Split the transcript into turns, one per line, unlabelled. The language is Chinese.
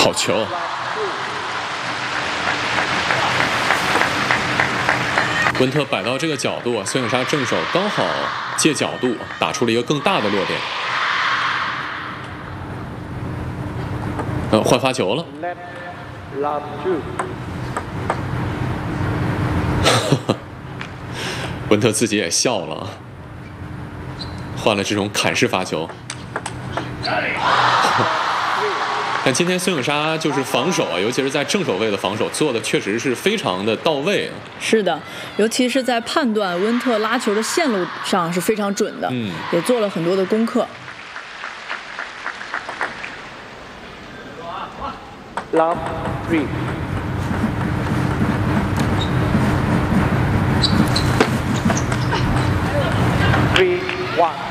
好球！温特摆到这个角度，孙颖莎正手刚好借角度打出了一个更大的落点。换发球了。温特自己也笑了，换了这种砍式发球。但今天孙颖莎就是防守啊，尤其是在正手位的防守做的确实是非常的到位。
是的，尤其是在判断温特拉球的线路上是非常准的，也做了很多的功课。
Love 3 3-1